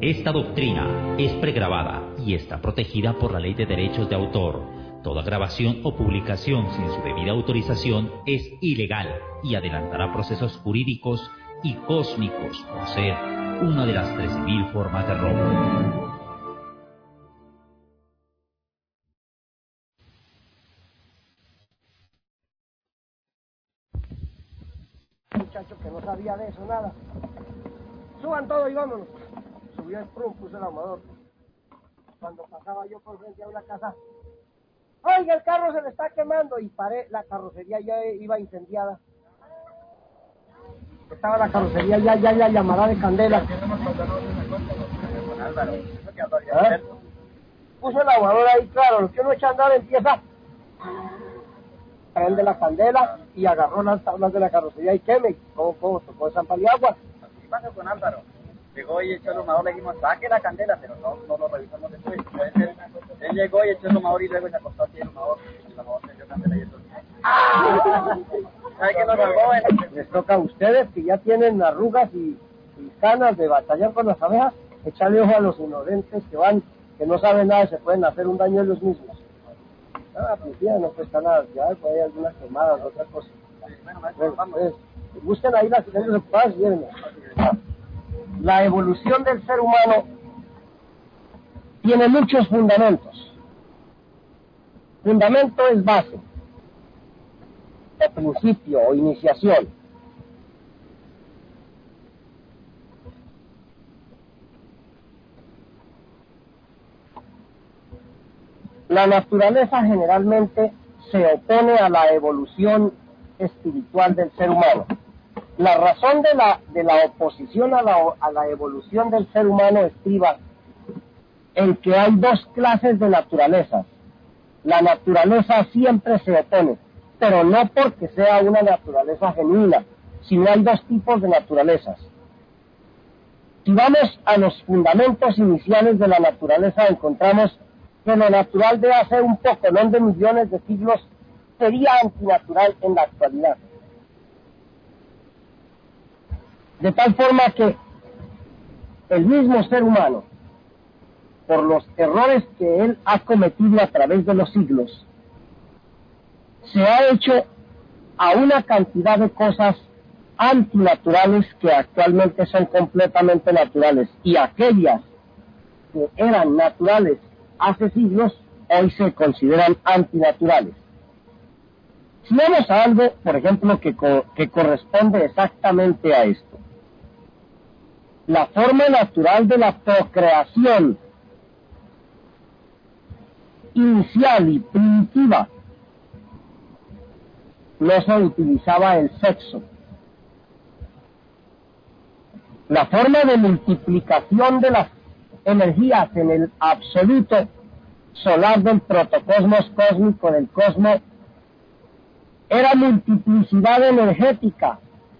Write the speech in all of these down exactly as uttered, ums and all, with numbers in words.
Esta doctrina es pregrabada y está protegida por la Ley de Derechos de Autor. Toda grabación o publicación sin su debida autorización es ilegal y adelantará procesos jurídicos y cósmicos por ser una de las trece mil formas de robo. Muchacho que no sabía de eso, nada. Suban todo y vámonos. Subió el prum, puso el ahumador. Cuando pasaba yo por frente a una casa, ¡oiga, el carro se le está quemando! Y paré, la carrocería ya iba incendiada. Estaba la carrocería ya, ya, ya, llamada de candela. ¿Ah? Puso el ahumador ahí, claro, lo que uno echa a andar empieza, prende la candela y agarró las tablas de la carrocería y queme. ¿Cómo, cómo? Tocó esa paliagua. Así pasó con Álvaro. Llegó y echó el ahumador, le dijimos, saque la candela, pero no, no lo revisamos después. Entonces, él, él llegó y echó el ahumador y luego se acostó así el ahumador, y el ahumador se dio candela y eso. ¿Sabe qué nos salvó? En... Les toca a ustedes que ya tienen arrugas y, y canas de batallar con las abejas, echarle ojo a los inocentes que van, que no saben nada y se pueden hacer un daño ellos mismos. Ah, pues ya no cuesta nada, ya hay algunas quemadas, otras cosas. Bueno, pues, busquen ahí las silencias ocupadas y llévenlas. La evolución del ser humano tiene muchos fundamentos. Fundamento es base, o principio, o iniciación. La naturaleza generalmente se opone a la evolución espiritual del ser humano. La razón de la, de la oposición a la, a la evolución del ser humano estriba en que hay dos clases de naturalezas. La naturaleza siempre se opone, pero no porque sea una naturaleza genuina, sino hay dos tipos de naturalezas. Si vamos a los fundamentos iniciales de la naturaleza, encontramos que lo natural de hace un poco, no de millones de siglos, sería antinatural en la actualidad. De tal forma que el mismo ser humano, por los errores que él ha cometido a través de los siglos, se ha hecho a una cantidad de cosas antinaturales que actualmente son completamente naturales, y aquellas que eran naturales hace siglos, hoy se consideran antinaturales. Si vamos a algo, por ejemplo, que, co que corresponde exactamente a esto, la forma natural de la procreación inicial y primitiva, no se utilizaba el sexo. La forma de multiplicación de las energías en el absoluto solar del protocosmos cósmico del cosmos era multiplicidad energética.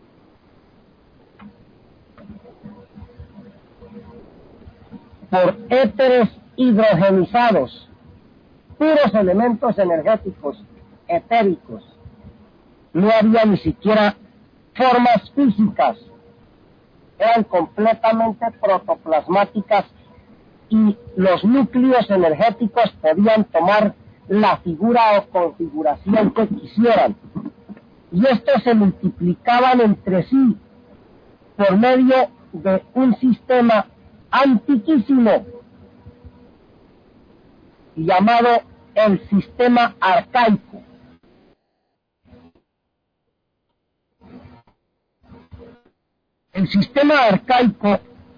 Por éteres hidrogenizados, puros elementos energéticos, etéricos. No había ni siquiera formas físicas, eran completamente protoplasmáticas y los núcleos energéticos podían tomar la figura o configuración que quisieran. Y estos se multiplicaban entre sí por medio de un sistema antiquísimo llamado el sistema arcaico. El sistema arcaico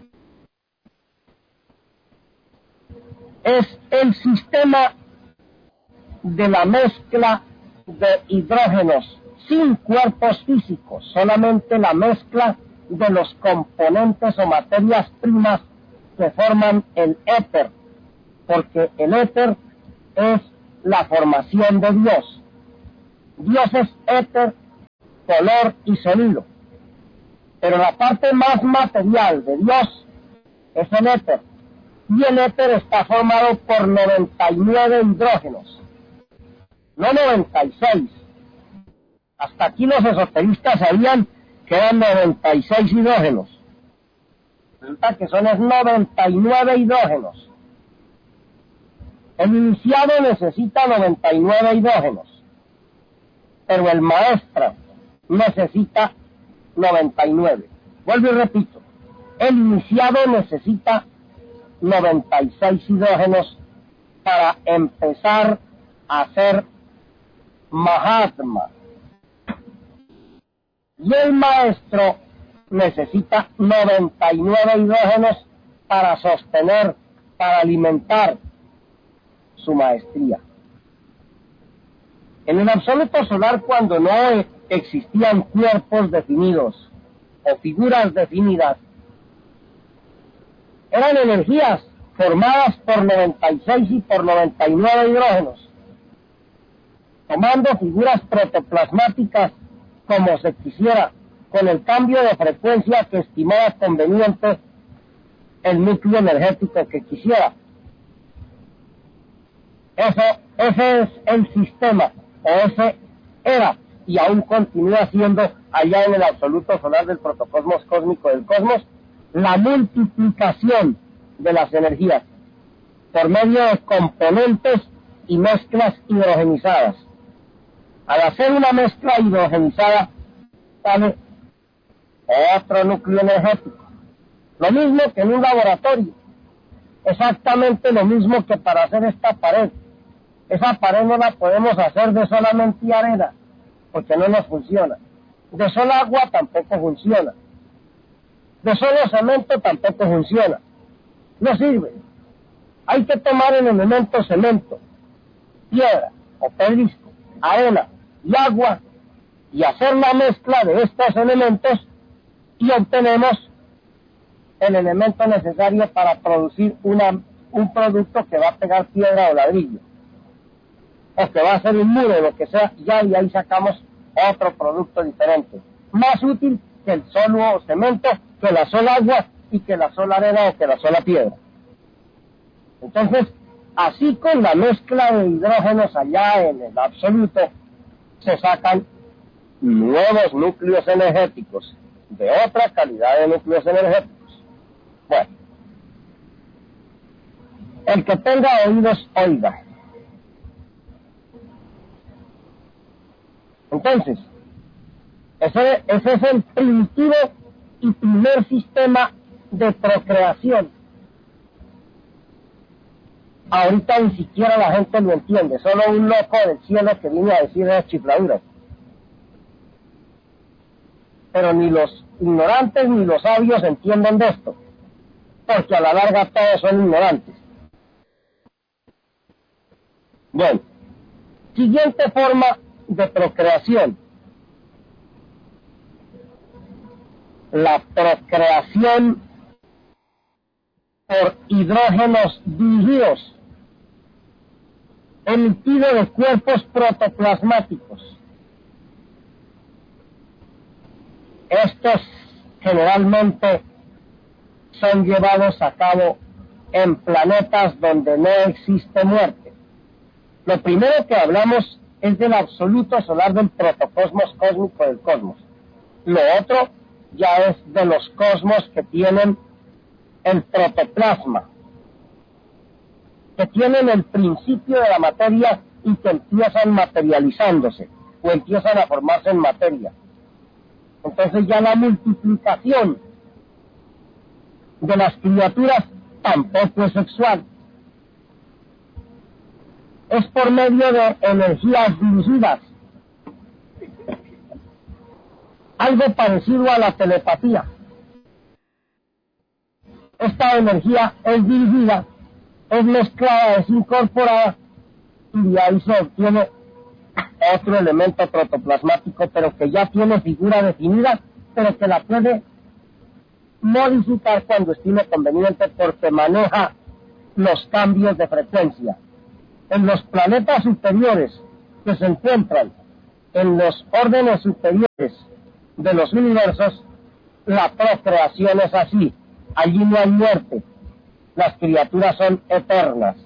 es el sistema de la mezcla de hidrógenos sin cuerpos físicos, solamente la mezcla de los componentes o materias primas que forman el éter, porque el éter es la formación de Dios. Dios es éter, color y sonido, pero la parte más material de Dios es el éter, y el éter está formado por noventa y nueve hidrógenos, no noventa y seis. Hasta aquí los esoteristas sabían que eran noventa y seis hidrógenos. Resulta que son es noventa y nueve hidrógenos. El iniciado necesita noventa y nueve hidrógenos, pero el maestro necesita noventa y nueve. Vuelvo y repito, el iniciado necesita noventa y seis hidrógenos para empezar a ser Mahatma. Y el maestro necesita noventa y nueve hidrógenos para sostener, para alimentar su maestría. En el absoluto solar, cuando no existían cuerpos definidos o figuras definidas, eran energías formadas por noventa y seis y por noventa y nueve hidrógenos, tomando figuras protoplasmáticas como se quisiera, con el cambio de frecuencia que estimaba conveniente el núcleo energético que quisiera. Eso, ese es el sistema, o ese era, y aún continúa siendo allá en el absoluto solar del protocosmos cósmico del cosmos, la multiplicación de las energías por medio de componentes y mezclas hidrogenizadas. Al hacer una mezcla hidrogenizada, sale otro núcleo energético. Lo mismo que en un laboratorio. Exactamente lo mismo que para hacer esta pared. Esa pared no la podemos hacer de solamente arena, porque no nos funciona. De solo agua tampoco funciona. De solo cemento tampoco funciona. No sirve. Hay que tomar el elemento cemento, piedra o pedrisco, arena y agua, y hacer la mezcla de estos elementos, y obtenemos el elemento necesario para producir una, un producto que va a pegar piedra o ladrillo, o que va a ser un muro, lo que sea, ya, y ahí sacamos otro producto diferente, más útil que el solo cemento, que la sola agua y que la sola arena o que la sola piedra. Entonces, así con la mezcla de hidrógenos allá en el absoluto, se sacan nuevos núcleos energéticos, de otra calidad de núcleos energéticos. Bueno, el que tenga oídos, oiga. Entonces, ese, ese es el primitivo y primer sistema de procreación. Ahorita ni siquiera la gente lo entiende, solo un loco del cielo que vino a decir esas chifladuras. Pero ni los ignorantes ni los sabios entienden de esto, porque a la larga todos son ignorantes. Bueno, siguiente forma de procreación: la procreación por hidrógenos dirigidos, emitido de cuerpos protoplasmáticos. Estos generalmente son llevados a cabo en planetas donde no existe muerte. Lo primero que hablamos es del absoluto solar del protocosmos cósmico del cosmos. Lo otro ya es de los cosmos que tienen el protoplasma, que tienen el principio de la materia y que empiezan materializándose o empiezan a formarse en materia. Entonces ya la multiplicación de las criaturas tampoco es sexual. Es por medio de energías dirigidas. Algo parecido a la telepatía. Esta energía es dirigida, es mezclada, es incorporada, y de ahí se obtiene otro elemento protoplasmático, pero que ya tiene figura definida, pero que la puede modificar cuando estime conveniente, porque maneja los cambios de frecuencia. En los planetas superiores que se encuentran en los órdenes superiores de los universos, la procreación es así. Allí no hay muerte, las criaturas son eternas.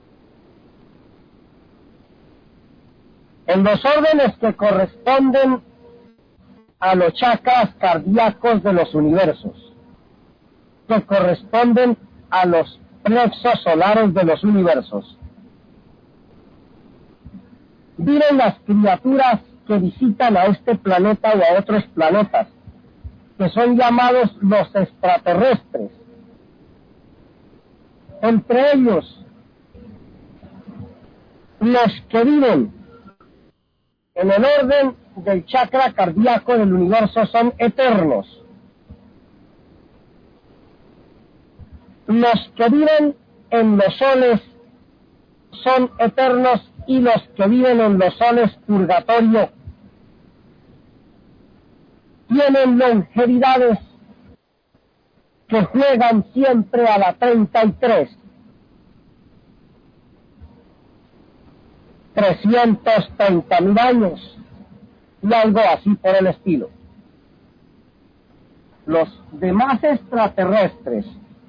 En los órdenes que corresponden a los chakras cardíacos de los universos, que corresponden a los plexos solares de los universos. Viven las criaturas que visitan a este planeta o a otros planetas, que son llamados los extraterrestres. Entre ellos, los que viven en el orden del chakra cardíaco del universo son eternos. Los que viven en los soles son eternos, y los que viven en los soles purgatorio tienen longevidades que juegan siempre a la treinta y tres, trescientos treinta mil años y algo así por el estilo. Los demás extraterrestres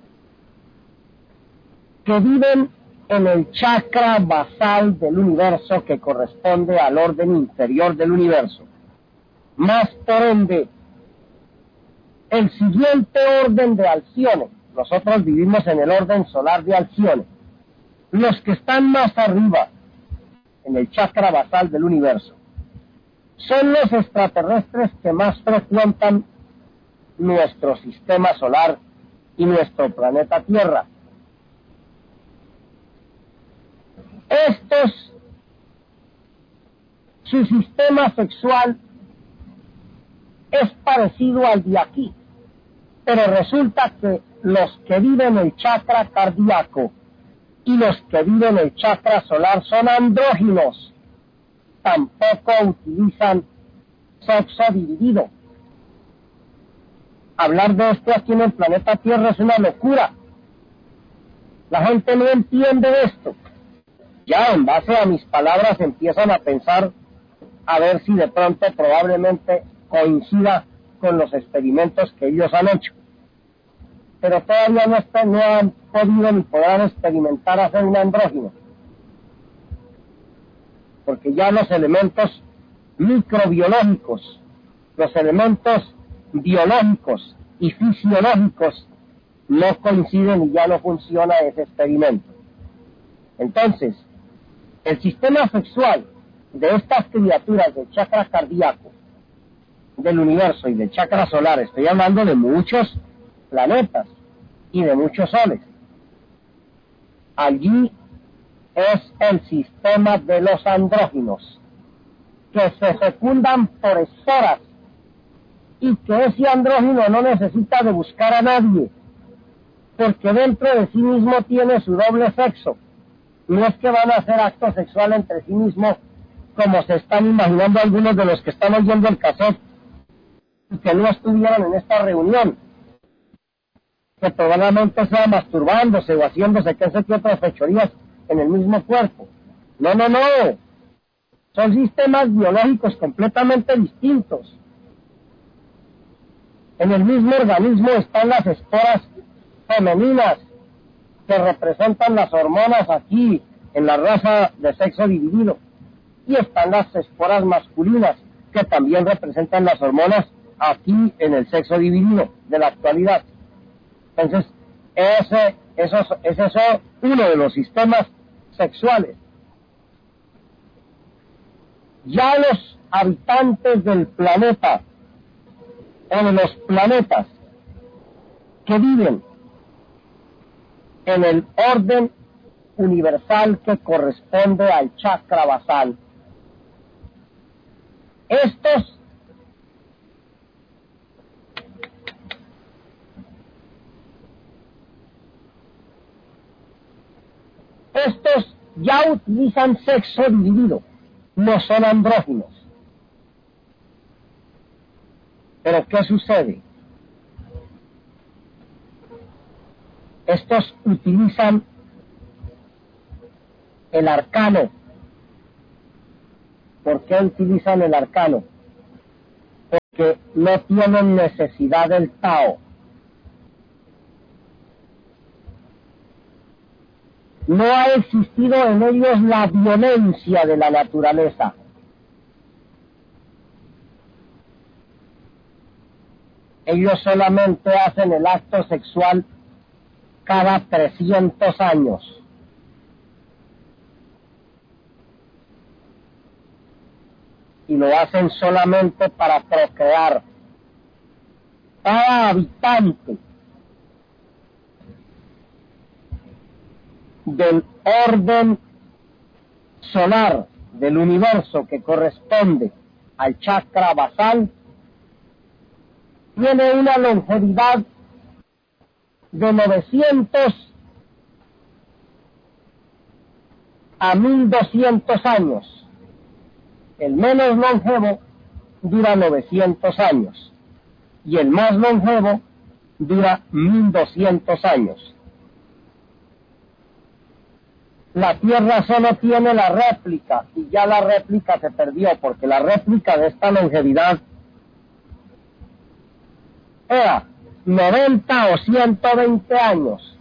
que viven en el chakra basal del universo, que corresponde al orden inferior del universo, más por ende el siguiente orden de Alcione. Nosotros vivimos en el orden solar de Alcione. Los que están más arriba en el chakra basal del universo son los extraterrestres que más frecuentan nuestro sistema solar y nuestro planeta Tierra. Estos, su sistema sexual es parecido al de aquí, pero resulta que los que viven el chakra cardíaco y los que viven el chakra solar son andróginos. Tampoco utilizan sexo dividido. Hablar de esto aquí en el planeta Tierra es una locura. La gente no entiende esto. Ya en base a mis palabras empiezan a pensar a ver si de pronto probablemente coincida con los experimentos que ellos han hecho. Pero todavía no, está, no han podido ni podrán experimentar hacer un andrógino. Porque ya los elementos microbiológicos, los elementos biológicos y fisiológicos no coinciden y ya no funciona ese experimento. Entonces, el sistema sexual de estas criaturas del chakra cardíaco, del universo y del chakra solar, estoy hablando de muchos planetas y de muchos soles, allí es el sistema de los andróginos, que se fecundan por esporas, y que ese andrógino no necesita de buscar a nadie, porque dentro de sí mismo tiene su doble sexo. No es que van a hacer acto sexual entre sí mismos, como se están imaginando algunos de los que están oyendo el cassette y que no estuvieron en esta reunión, que probablemente sea masturbándose o haciéndose que sé qué otras fechorías en el mismo cuerpo. No, no, no. Son sistemas biológicos completamente distintos. En el mismo organismo están las esporas femeninas, que representan las hormonas aquí en la raza de sexo dividido, y están las esporas masculinas, que también representan las hormonas aquí en el sexo dividido de la actualidad. Entonces, ese, esos, ese es uno de los sistemas sexuales. Ya los habitantes del planeta, o de los planetas que viven en el orden universal que corresponde al chakra basal, estos estos ya utilizan sexo dividido, no son andróginos. Pero ¿qué sucede? Estos utilizan el arcano. ¿Por qué utilizan el arcano? Porque no tienen necesidad del Tao. No ha existido en ellos la violencia de la naturaleza. ellos solamente hacen el acto sexual cada trescientos años. Y lo hacen solamente para procrear. Cada habitante del orden solar del universo que corresponde al chakra basal tiene una longevidad de novecientos a mil doscientos años. El menos longevo dura novecientos años y el más longevo dura mil doscientos años. La Tierra solo tiene la réplica y ya la réplica se perdió porque la réplica de esta longevidad era noventa o ciento veinte años,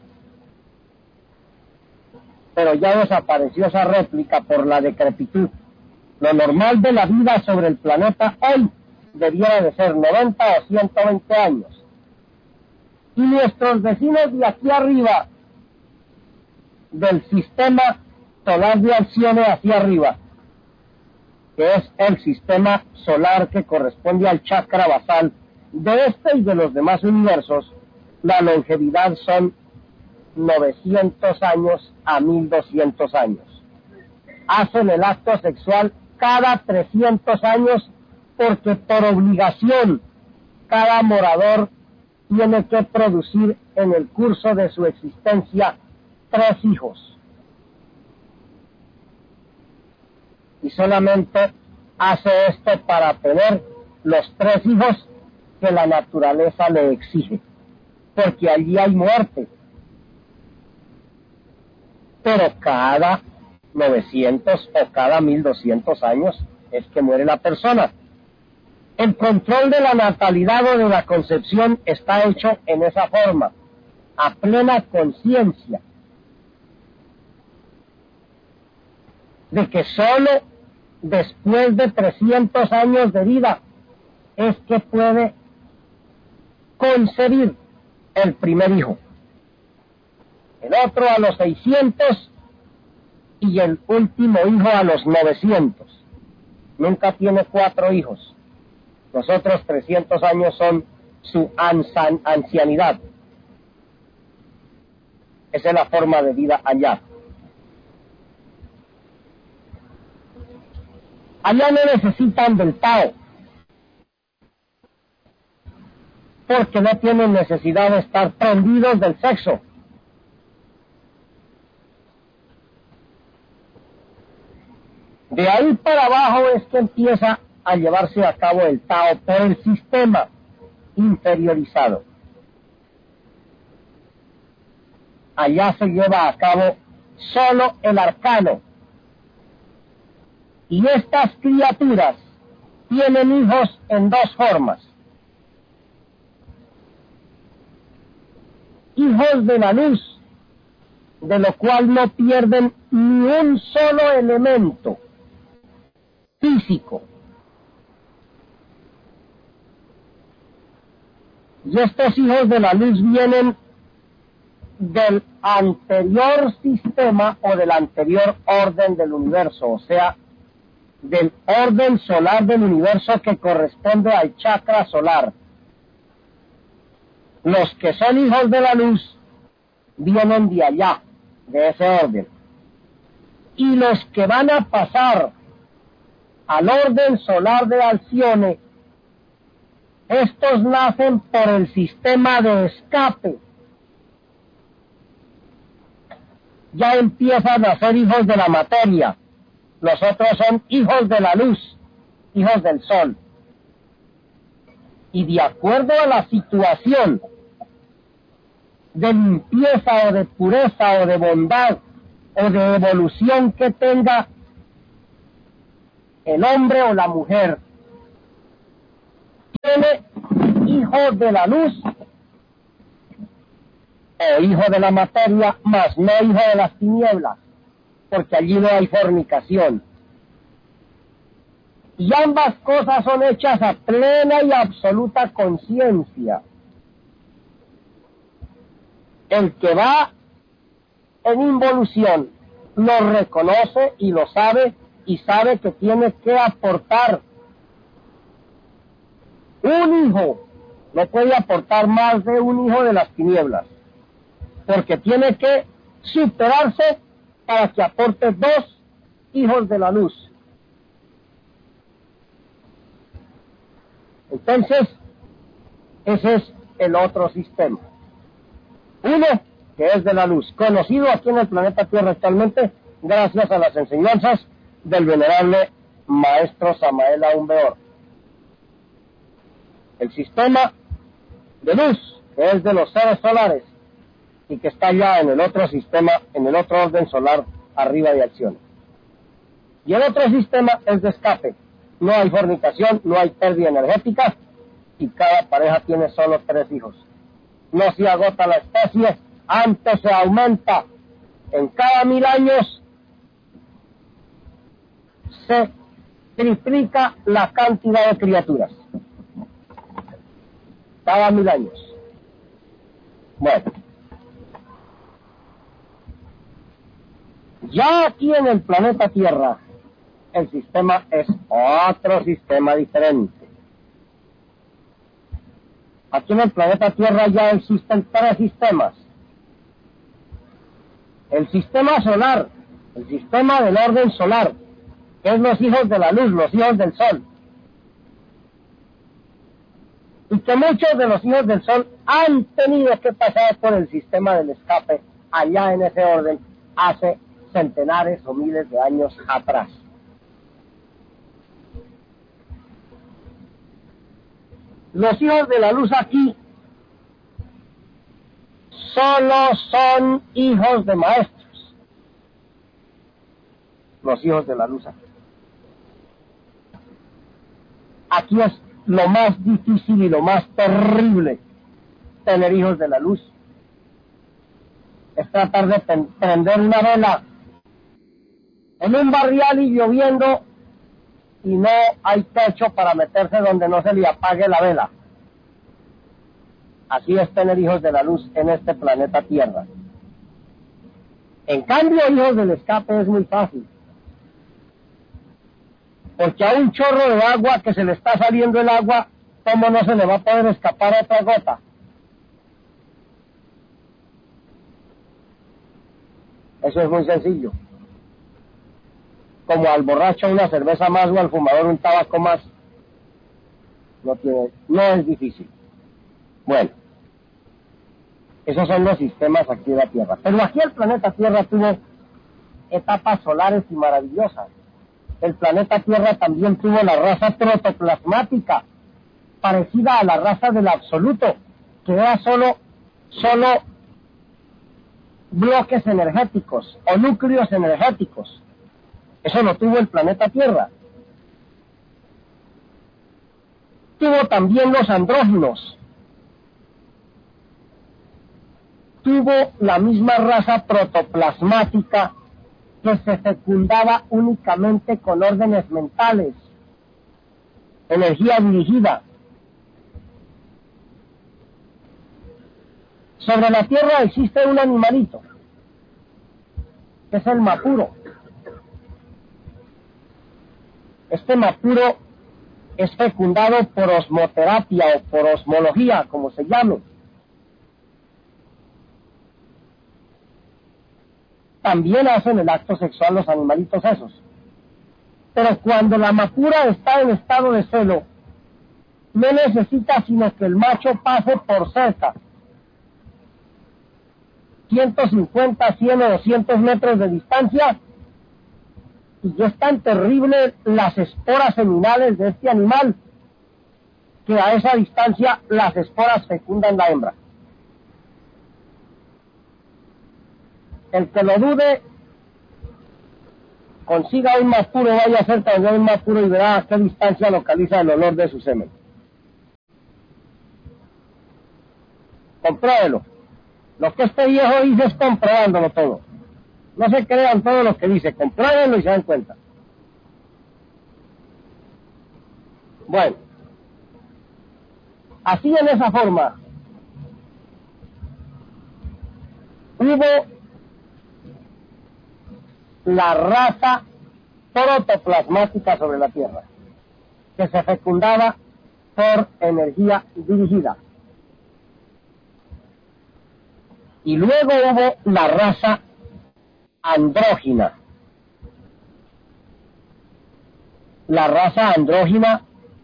pero ya desapareció esa réplica por la decrepitud. Lo normal de la vida sobre el planeta hoy debiera de ser noventa o ciento veinte años. Y nuestros vecinos de aquí arriba, del sistema solar de Alcione hacia arriba, que es el sistema solar que corresponde al chakra basal de este y de los demás universos, la longevidad son novecientos años a mil doscientos años. Hacen el acto sexual cada trescientos años porque por obligación cada morador tiene que producir en el curso de su existencia tres hijos. Y solamente hace esto para tener los tres hijos que la naturaleza le exige, porque allí hay muerte. Pero cada novecientos o cada mil doscientos años es que muere la persona. El control de la natalidad o de la concepción está hecho en esa forma, a plena conciencia de que solo después de trescientos años de vida es que puede concebir el primer hijo, el otro a los seiscientos y el último hijo a los novecientos. Nunca tiene cuatro hijos. Los otros trescientos años son su ancianidad. Esa es la forma de vida allá. Allá no necesitan del Tao, porque no tienen necesidad de estar prendidos del sexo. De ahí para abajo es que empieza a llevarse a cabo el Tao por el sistema interiorizado. Allá se lleva a cabo solo el arcano. Y estas criaturas tienen hijos en dos formas. Hijos de la luz, de lo cual no pierden ni un solo elemento físico. Y estos hijos de la luz vienen del anterior sistema o del anterior orden del universo, o sea, del orden solar del universo que corresponde al chakra solar. Los que son hijos de la luz vienen de allá, de ese orden. Y los que van a pasar al orden solar de Alcione, estos nacen por el sistema de escape. Ya empiezan a ser hijos de la materia. Los otros son hijos de la luz, hijos del sol. Y de acuerdo a la situación de limpieza o de pureza o de bondad o de evolución que tenga el hombre o la mujer, tiene hijo de la luz o hijo de la materia, mas no hijo de las tinieblas, porque allí no hay fornicación. Y ambas cosas son hechas a plena y absoluta conciencia. El que va en involución lo reconoce y lo sabe, y sabe que tiene que aportar. Un hijo no puede aportar más de un hijo de las tinieblas, porque tiene que superarse para que aporte dos hijos de la luz. Entonces, ese es el otro sistema. Uno, que es de la luz, conocido aquí en el planeta Tierra actualmente, gracias a las enseñanzas del venerable maestro Samael Aún Weor. El sistema de luz, que es de los seres solares, y que está ya en el otro sistema, en el otro orden solar, arriba de acciones. Y el otro sistema es de escape. No hay fornicación, no hay pérdida energética, y cada pareja tiene solo tres hijos. No se agota la especie, antes se aumenta. En cada mil años se triplica la cantidad de criaturas. Cada mil años. Bueno. Ya aquí en el planeta Tierra, el sistema es otro sistema diferente. Aquí en el planeta Tierra ya existen tres sistemas. El sistema solar, el sistema del orden solar, que es los hijos de la luz, los hijos del sol. Y que muchos de los hijos del sol han tenido que pasar por el sistema del escape allá en ese orden hace centenares o miles de años atrás. Los hijos de la luz aquí solo son hijos de maestros. Los hijos de la luz aquí. Aquí es lo más difícil y lo más terrible tener hijos de la luz. Es tratar de prender una vela en un barrial y lloviendo y no hay techo para meterse donde no se le apague la vela. Así es tener hijos de la luz en este planeta Tierra. En cambio, hijos del escape es muy fácil. Porque a un chorro de agua que se le está saliendo el agua, ¿cómo no se le va a poder escapar otra gota? Eso es muy sencillo. Como al borracho una cerveza más o al fumador un tabaco más. No tiene, no es difícil. Bueno, esos son los sistemas aquí de la Tierra. Pero aquí el planeta Tierra tuvo etapas solares y maravillosas. El planeta Tierra también tuvo la raza protoplasmática, parecida a la raza del absoluto, que era solo, solo bloques energéticos o núcleos energéticos. Eso lo tuvo el planeta Tierra. Tuvo también los andróginos. Tuvo la misma raza protoplasmática que se fecundaba únicamente con órdenes mentales, energía dirigida. Sobre la Tierra existe un animalito, que es el mapuro. Este mapuro es fecundado por osmoterapia o por osmología, como se llame. También hacen el acto sexual los animalitos esos. Pero cuando la mapura está en estado de celo, no necesita sino que el macho pase por cerca, ciento cincuenta, cien o doscientos metros de distancia, y es tan terrible las esporas seminales de este animal que a esa distancia las esporas fecundan la hembra. El que lo dude, consiga un mapuro, vaya cerca de un mapuro y verá a qué distancia localiza el olor de su semen. Compruébelo. Lo que este viejo dice es comprobándolo todo. No se crean todo lo que dice, compruébenlo y se dan cuenta. Bueno, así en esa forma hubo la raza protoplasmática sobre la Tierra, que se fecundaba por energía dirigida. Y luego hubo la raza andrógina. La raza andrógina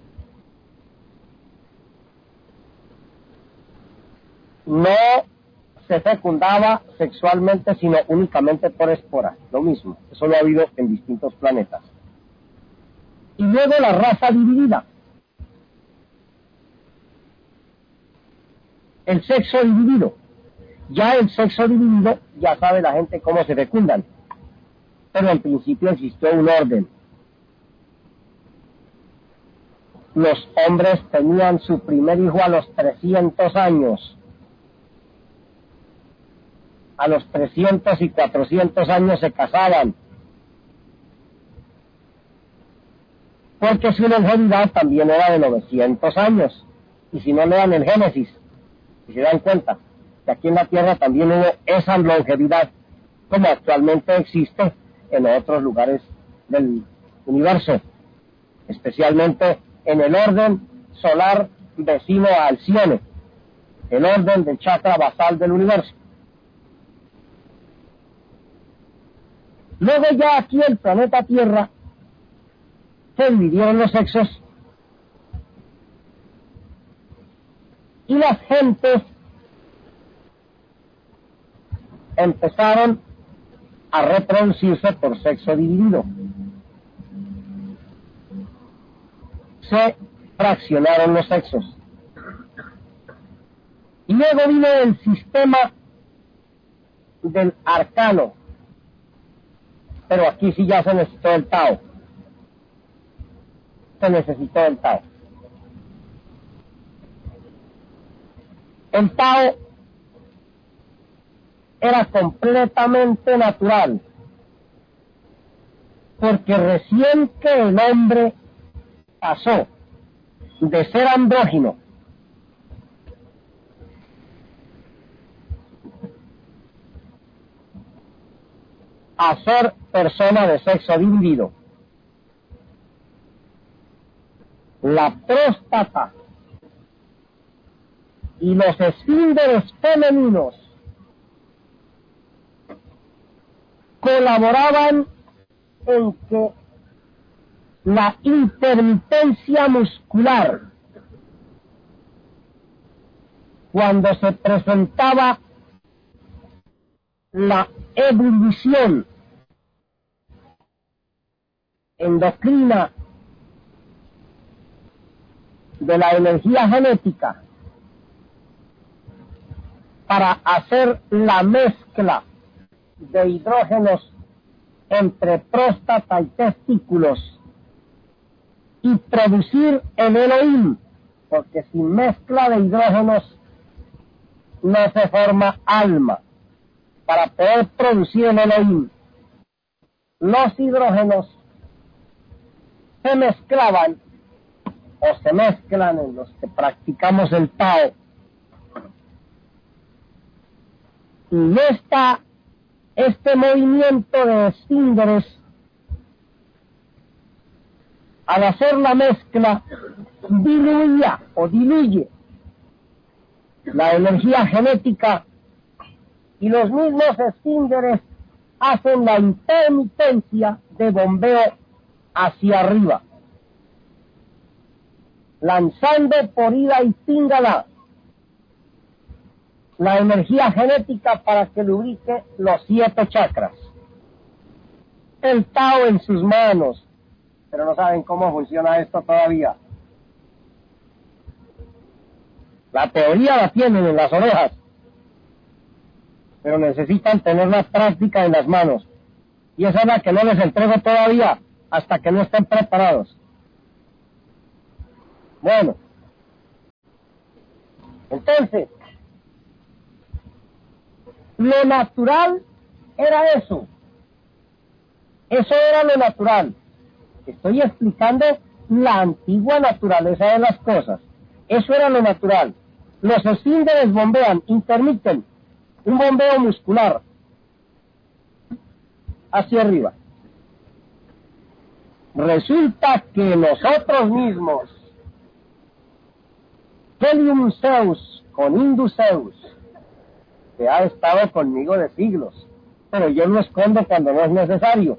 no se fecundaba sexualmente, sino únicamente por esporas, lo mismo. Eso lo ha habido en distintos planetas. Y luego la raza dividida. El sexo dividido. Ya el sexo dividido, ya sabe la gente cómo se fecundan. Pero en principio existió un orden. Los hombres tenían su primer hijo a los trescientos años. A los trescientos y cuatrocientos años se casaban. Porque su longevidad también era de novecientos años. Y si no lean el Génesis, y se dan cuenta que aquí en la Tierra también hubo esa longevidad, como actualmente existe en otros lugares del universo, especialmente en el orden solar vecino a Alcione, el orden del chakra basal del universo. Luego ya aquí el planeta Tierra se dividieron los sexos y las gentes empezaron a reproducirse por sexo dividido. Se fraccionaron los sexos. Y luego vino el sistema del arcano. Pero aquí sí ya se necesitó el Tao. Se necesitó el Tao. El Tao era completamente natural, porque recién que el hombre pasó de ser andrógino a ser persona de sexo dividido, la próstata y los esfínteres femeninos colaboraban en que la intermitencia muscular, cuando se presentaba la ebullición endocrina de la energía genética para hacer la mezcla de hidrógenos entre próstata y testículos y producir el Elohim, porque sin mezcla de hidrógenos no se forma alma. Para poder producir el Elohim, los hidrógenos se mezclaban o se mezclan en los que practicamos el Tao. Y esta, este movimiento de esfínteres, al hacer la mezcla, diluía o diluye la energía genética, y los mismos esfínteres hacen la intermitencia de bombeo hacia arriba, lanzando por ida y píngala la energía genética para que lubrique los siete chakras. El Tao en sus manos, pero no saben cómo funciona esto todavía. La teoría la tienen en las orejas, pero necesitan tener la práctica en las manos. Y esa es la que no les entrego todavía, hasta que no estén preparados. Bueno, entonces, lo natural era eso. Eso era lo natural. Estoy explicando la antigua naturaleza de las cosas. Eso era lo natural. Los esfínteres bombean, intermiten, un bombeo muscular hacia arriba. Resulta que nosotros mismos, Helium Zeus con Indus Zeus, que ha estado conmigo de siglos, pero yo lo escondo cuando no es necesario,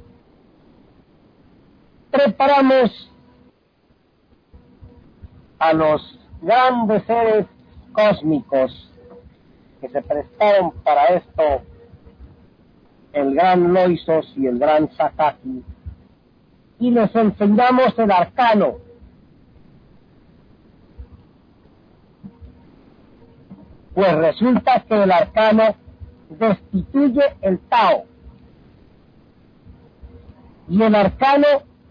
preparamos a los grandes seres cósmicos que se prestaron para esto, el gran Loisos y el gran Sakaki, y les enseñamos el arcano. Pues resulta que el arcano destituye el Tao, y el arcano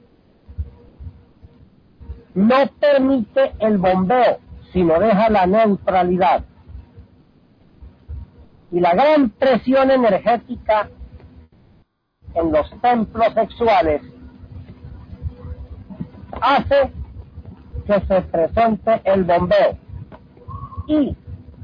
no permite el bombeo, sino deja la neutralidad. Y la gran presión energética en los templos sexuales hace que se presente el bombeo. Y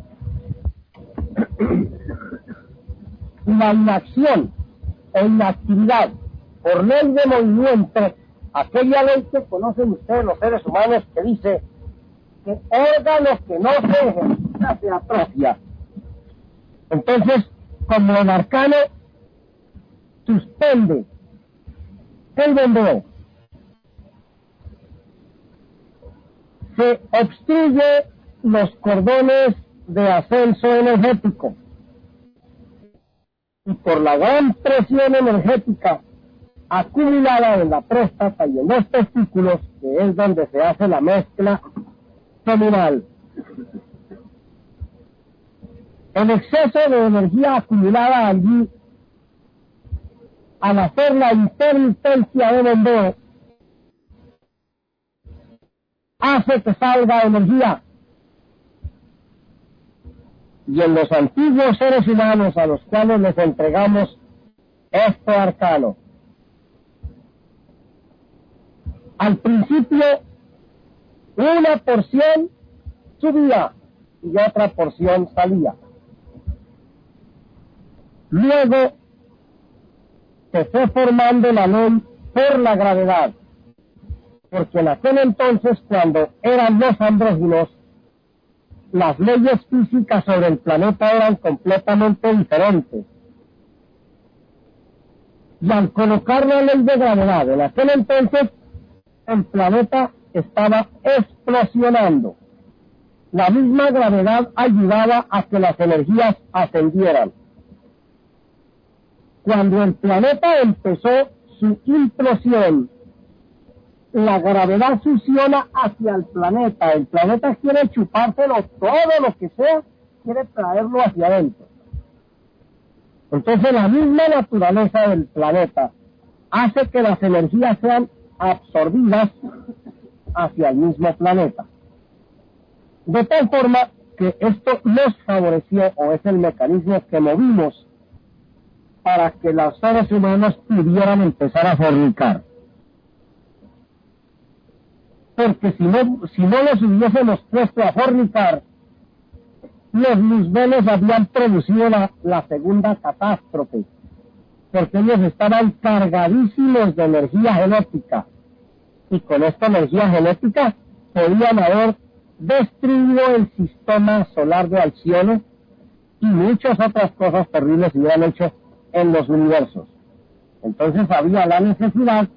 la inacción o inactividad por ley de movimiento, aquella ley que conocen ustedes los seres humanos, que dice que órganos que no se ejercitan se atrofia. Entonces, como el arcano suspende el bombeo, se obstruye los cordones de ascenso energético, y por la gran presión energética acumulada en la próstata y en los testículos, que es donde se hace la mezcla seminal, el exceso de energía acumulada allí, al hacer la intermitencia de bombeo, hace que salga energía. Y en los antiguos seres humanos a los cuales les entregamos este arcano, al principio una porción subía y otra porción salía. Luego se fue formando la ley por la gravedad, porque en aquel entonces, cuando eran los andróginos, las leyes físicas sobre el planeta eran completamente diferentes. Y al colocar la ley de gravedad en aquel entonces, el planeta estaba explosionando. La misma gravedad ayudaba a que las energías ascendieran. Cuando el planeta empezó su implosión, la gravedad succiona hacia el planeta. El planeta quiere chupárselo todo lo que sea, quiere traerlo hacia adentro. Entonces la misma naturaleza del planeta hace que las energías sean absorbidas hacia el mismo planeta. De tal forma que esto nos favoreció, o es el mecanismo que movimos para que los seres humanos pudieran empezar a fornicar. Porque si no, si no los hubiésemos puesto a fornicar, los luzbeles habían producido la, la segunda catástrofe, porque ellos estaban cargadísimos de energía genética, y con esta energía genética podían haber destruido el sistema solar de Alcione y muchas otras cosas terribles se hubieran hecho en los universos. Entonces había la necesidad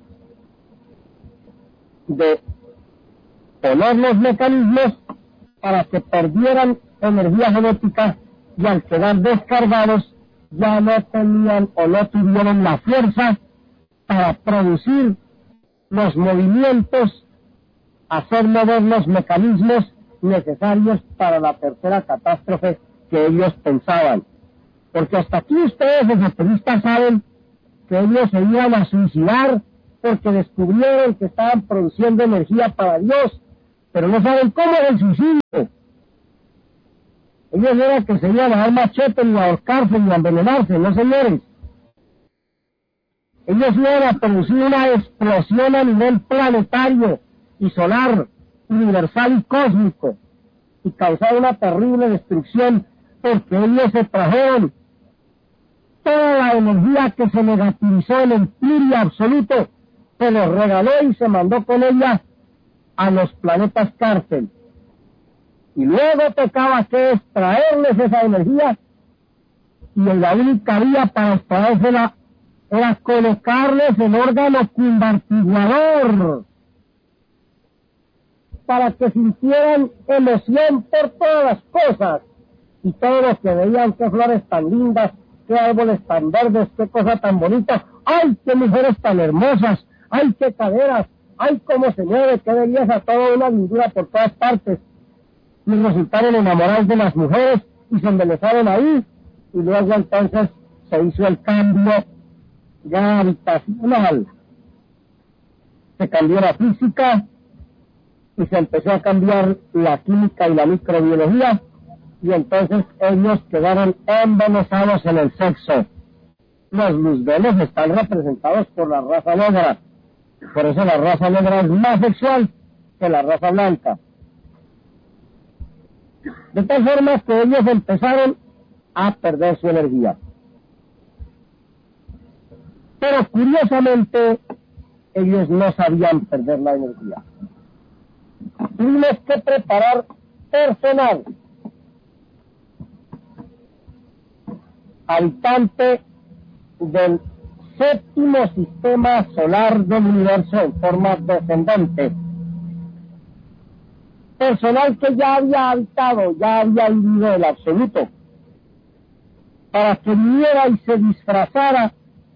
de poner los mecanismos para que perdieran energía genética, y al quedar descargados ya no tenían o no tuvieron la fuerza para producir los movimientos, hacer mover los mecanismos necesarios para la tercera catástrofe que ellos pensaban. Porque hasta aquí ustedes, los esoteristas, saben que ellos se iban a suicidar porque descubrieron que estaban produciendo energía para Dios, pero no saben cómo es el suicidio. Ellos eran que se iban a dar machete y a ahorcarse y a envenenarse, no señores. Ellos iban a producir una explosión a nivel planetario y solar, universal y cósmico, y causar una terrible destrucción, porque ellos se trajeron toda la energía que se negativizó en el pluri absoluto, se los regaló y se mandó con ella a los planetas cárcel. Y luego tocaba que extraerles esa energía, y la única vía para extraérsela era colocarles el órgano cumbartiguador, para que sintieran emoción por todas las cosas, y todos los que veían qué flores tan lindas, qué árboles tan verdes, qué cosa tan bonita, ¡ay, qué mujeres tan hermosas! ¡Ay, qué caderas! ¡Ay, cómo se mueve! ¡Qué belleza! Toda una lindura por todas partes. Y resultaron enamorados de las mujeres y se embelezaron ahí, y luego entonces se hizo el cambio gravitacional. Se cambió la física y se empezó a cambiar la química y la microbiología, y entonces ellos quedaron embelesados en el sexo. Los luzbeles están representados por la raza negra, por eso la raza negra es más sexual que la raza blanca. De tal forma que ellos empezaron a perder su energía. Pero curiosamente, ellos no sabían perder la energía. Tuvimos que preparar personal, habitante del séptimo sistema solar del universo en forma descendente. Personal que ya había habitado, ya había vivido el absoluto, para que viniera y se disfrazara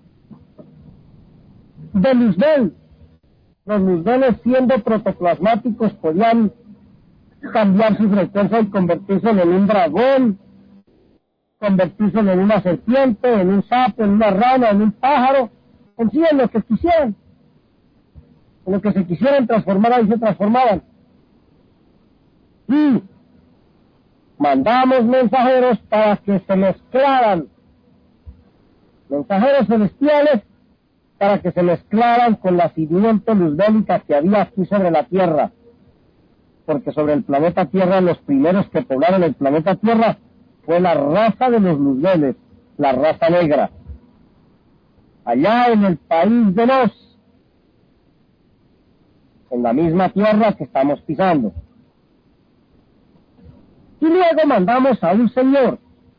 de Luzbel. Los Luzbeles, siendo protoplasmáticos, podían cambiar su frecuencia y convertirse en un dragón, convertirse en una serpiente, en un sapo, en una rana, en un pájaro, en sí, en lo que quisieran. En lo que se quisieran transformar, ahí se transformaban. Y mandamos mensajeros para que se mezclaran, mensajeros celestiales, para que se mezclaran con la simiente luzbélica que había aquí sobre la Tierra, porque sobre el planeta Tierra, los primeros que poblaron el planeta Tierra fue la raza de los luzbeles, la raza negra, allá en el país de los, en la misma tierra que estamos pisando. Y luego mandamos a un señor.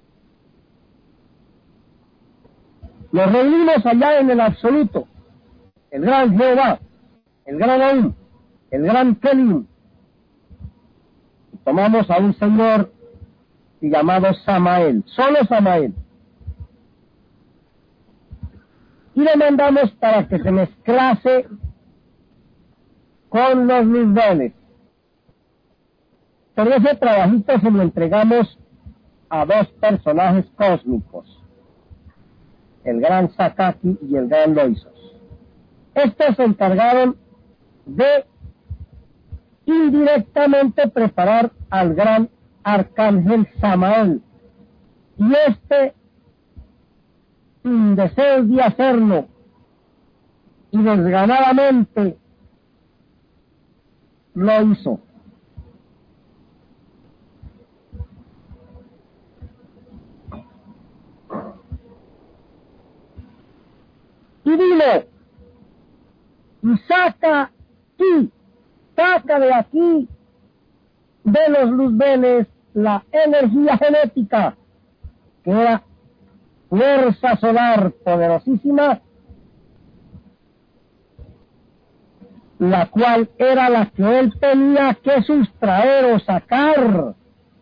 Nos reunimos allá en el absoluto, el gran Jehová, el gran Aum, el gran Kelim. Tomamos a un señor llamado Samael, solo Samael. Y le mandamos para que se mezclase con los luzbeles. Pero ese trabajito se lo entregamos a dos personajes cósmicos, el gran Sakaki y el gran Loisos. Estos se encargaron de indirectamente preparar al gran arcángel Samael, y este, sin deseo de hacerlo y desganadamente, lo hizo. Y dile, y saca aquí, saca de aquí, de los luzbeles, la energía genética, que era fuerza solar poderosísima, la cual era la que él tenía que sustraer o sacar,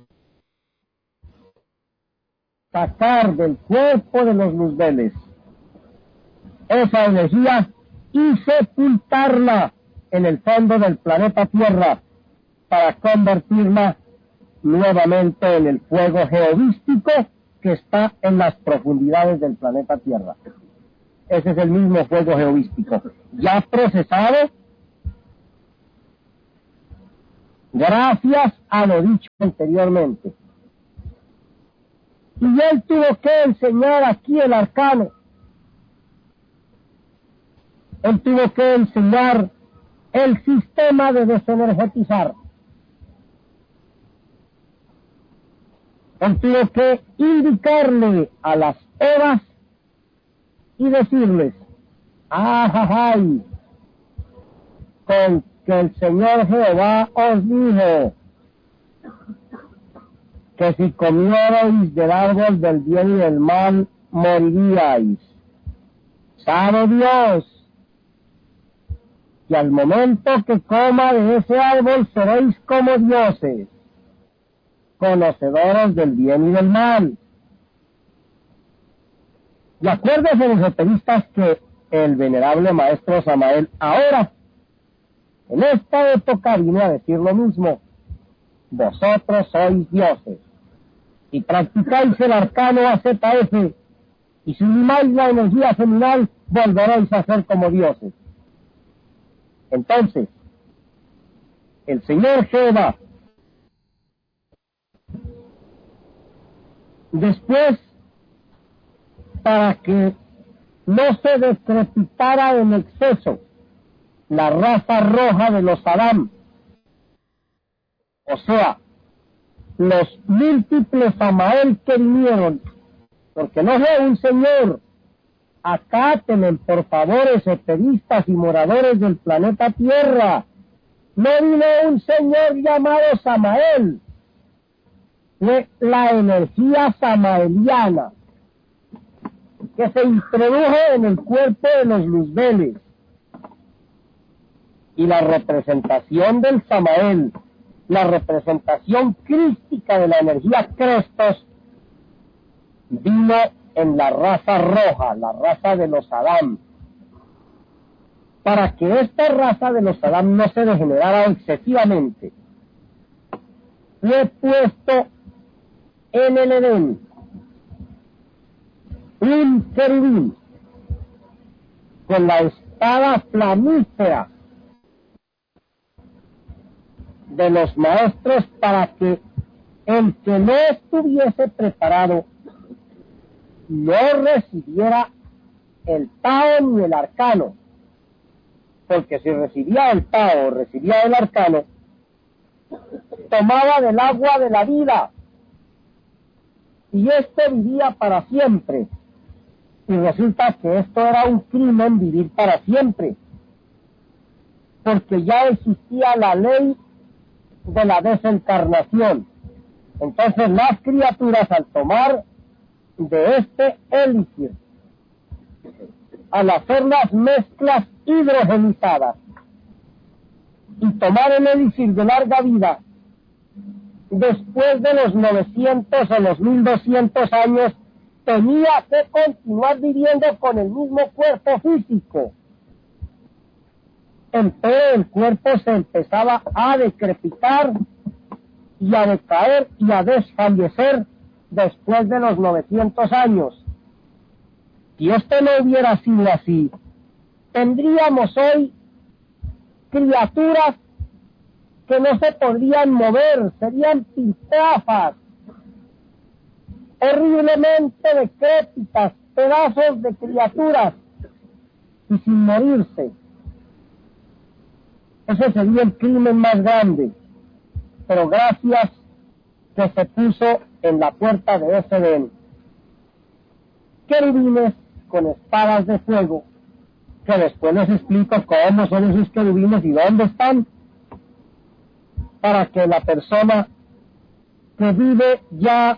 sacar del cuerpo de los luzbeles esa energía y sepultarla en el fondo del planeta Tierra para convertirla nuevamente en el fuego geovístico que está en las profundidades del planeta Tierra. Ese es el mismo fuego geovístico, ya procesado gracias a lo dicho anteriormente. Y él tuvo que enseñar aquí el arcano. Él tuvo que enseñar el sistema de desenergetizar. Él tuvo que indicarle a las Evas y decirles, ¡ajajay! Con que el Señor Jehová os dijo que si comierais del árbol del bien y del mal, moriríais. Sabe Dios que al momento que coma de ese árbol seréis como dioses, conocedores del bien y del mal. Y acuérdense los esoteristas que el venerable maestro Samael ahora, en esta época, vino a decir lo mismo. Vosotros sois dioses, y practicáis el arcano A Z F, y si limáis la energía seminal, volveréis a ser como dioses. Entonces, el Señor Jehová, después, para que no se decrepitara en exceso la raza roja de los Adán, o sea, los múltiples Samael que vinieron, porque no fue un señor, acátenme por favor esoteristas y moradores del planeta Tierra, no vino un señor llamado Samael, fue la energía samaeliana que se introdujo en el cuerpo de los luzbeles, y la representación del Samael, la representación crística de la energía Crestos, vino en la raza roja, la raza de los Adán, para que esta raza de los Adán no se degenerara excesivamente. Fue puesto en el Edén un querubín con la espada flamífera de los maestros, para que el que no estuviese preparado no recibiera el Tao ni el arcano, porque si recibía el Tao o recibía el arcano, tomaba del agua de la vida, y éste vivía para siempre, y resulta que esto era un crimen, vivir para siempre, porque ya existía la ley de la desencarnación. Entonces las criaturas, al tomar de este elixir, al hacer las mezclas hidrogenizadas y tomar el elixir de larga vida, después de los novecientos o los mil doscientos años, tenía que continuar viviendo con el mismo cuerpo físico. Entonces el cuerpo se empezaba a decrepitar y a decaer y a desfallecer después de los novecientos años. Si esto no hubiera sido así, tendríamos hoy criaturas que no se podrían mover, serían piltrafas, horriblemente decrépitas, pedazos de criaturas, y sin morirse. Ese sería el crimen más grande, pero gracias que se puso en la puerta de ese Edén querubines con espadas de fuego, que después les explico cómo son esos querubines y dónde están, para que la persona que vive ya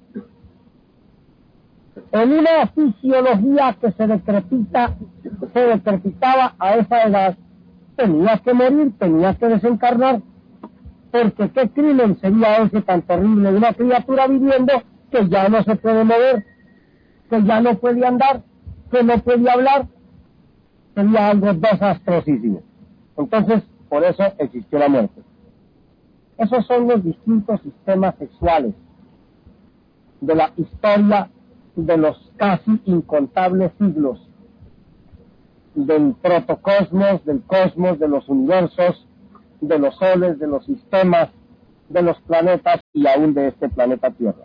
en una fisiología que se decrepita, se decrepitaba a esa edad, tenía que morir, tenía que desencarnar, porque qué crimen sería ese tan terrible de una criatura viviendo que ya no se puede mover, que ya no puede andar, que no puede hablar. Sería algo desastrosísimo. Entonces, por eso existió la muerte. Esos son los distintos sistemas sexuales de la historia de los casi incontables siglos, del protocosmos, del cosmos, de los universos, de los soles, de los sistemas, de los planetas y aún de este planeta Tierra.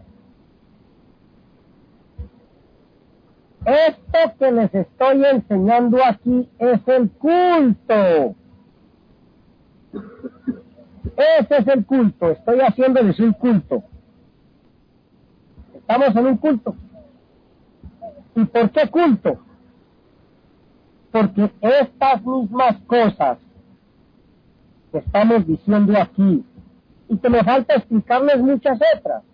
Esto que les estoy enseñando aquí es el culto Ese es el culto, estoy haciéndoles un culto. Estamos en un culto. ¿Y por qué culto? Porque estas mismas cosas que estamos diciendo aquí, y que me falta explicarles muchas otras.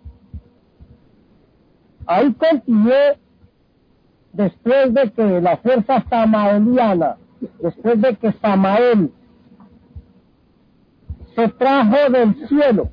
Ahí continué después de que la fuerza samaeliana, después de que Samael se trajo del cielo,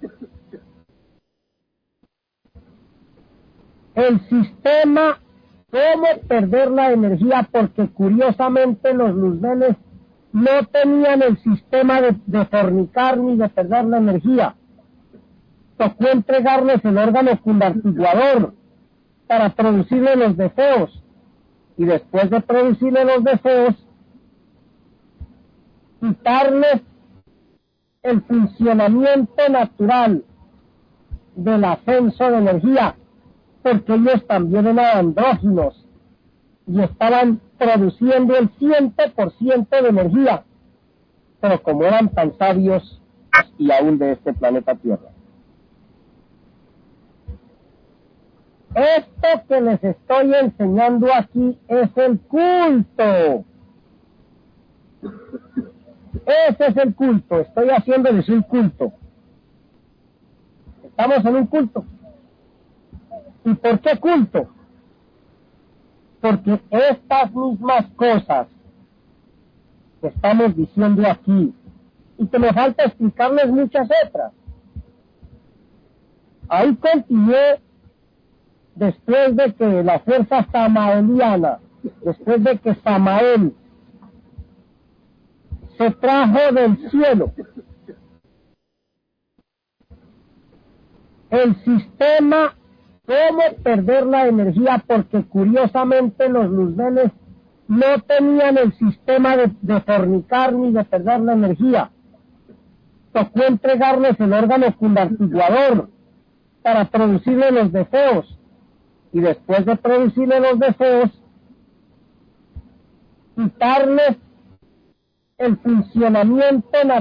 el sistema, cómo perder la energía, porque curiosamente los luzbeles no tenían el sistema de, de fornicar ni de perder la energía. Tocó entregarles el órgano cundartiguador para producirle los deseos, y después de producirle los deseos, quitarles el funcionamiento natural del ascenso de energía, porque ellos también eran andróginos y estaban produciendo el cien por ciento de energía, pero como eran tan sabios y aún de este planeta Tierra. Esto que les estoy enseñando aquí es el culto. Ese es el culto, estoy haciéndoles un culto. Estamos en un culto. ¿Y por qué culto? Porque estas mismas cosas que estamos diciendo aquí, y que me falta explicarles muchas otras. Ahí continué después de que la fuerza samaeliana, después de que Samael se trajo del cielo, el sistema, cómo perder la energía, porque curiosamente los luzbeles no tenían el sistema de, de fornicar ni de perder la energía. Tocó entregarles el órgano cundartiguador para producirle los deseos, y después de producirle los deseos, quitarles el funcionamiento natural